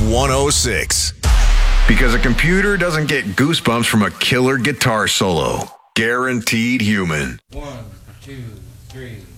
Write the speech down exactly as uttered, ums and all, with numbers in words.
one oh six. Because a computer doesn't get goosebumps from a killer guitar solo. Guaranteed Human. One, two, three.